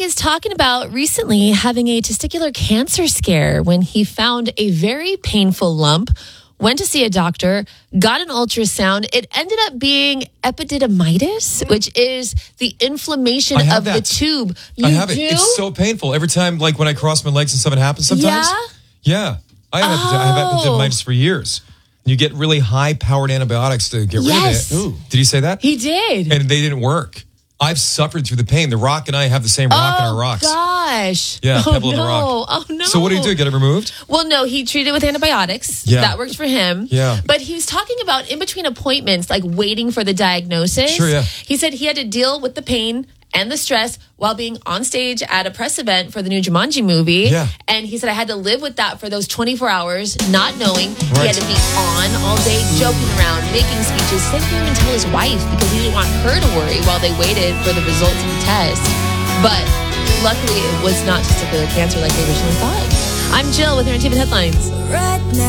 is talking about recently having a testicular cancer scare when he found a very painful lump, went to see a doctor, got an ultrasound. It ended up being epididymitis, which is the inflammation of the tube. I have it. It's so painful. Every time, like when I cross my legs and something happens sometimes. Yeah. I have epididymitis for years. You get really high-powered antibiotics to get rid of it. Ooh. Did he say that? He did. And they didn't work. I've suffered through the pain. The Rock and I have the same rock in our rocks. Oh, gosh. Yeah, Pebble in the Rock. Oh, no. So what did he do? Get it removed? Well, no, he treated it with antibiotics. Yeah. That worked for him. Yeah. But he was talking about in between appointments, like waiting for the diagnosis. Sure, yeah. He said he had to deal with the pain and the stress while being on stage at a press event for the new Jumanji movie. Yeah. And he said, I had to live with that for those 24 hours, not knowing. He had to be on all day, joking around, making speeches. He didn't even tell his wife because he didn't want her to worry while they waited for the results of the test. But luckily, it was not testicular cancer like they originally thought. I'm Jill with Entertainment Headlines.